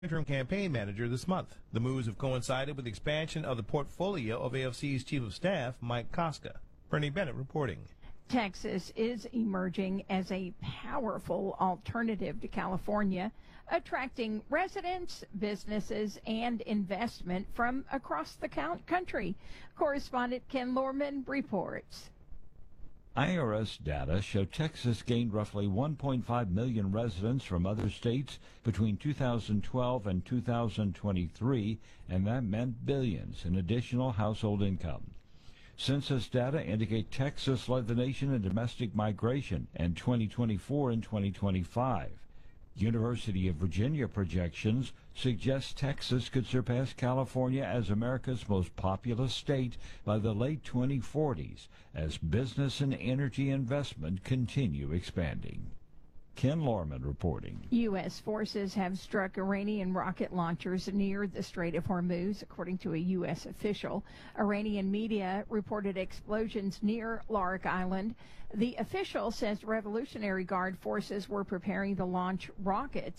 interim campaign manager this month. The moves have coincided with the expansion of the portfolio of AOC's Chief of Staff, Mike Koska. Bernie Bennett reporting. Texas is emerging as a powerful alternative to California, attracting residents, businesses, and investment from across the country. Correspondent Ken Lorman reports. IRS data show Texas gained roughly 1.5 million residents from other states between 2012 and 2023, and that meant billions in additional household income. Census data indicate Texas led the nation in domestic migration in 2024 and 2025. University of Virginia projections suggest Texas could surpass California as America's most populous state by the late 2040s as business and energy investment continue expanding. Ken Lorman reporting. U.S. forces have struck Iranian rocket launchers near the Strait of Hormuz, according to a U.S. official. Iranian media reported explosions near Larik Island. The official says Revolutionary Guard forces were preparing to launch rockets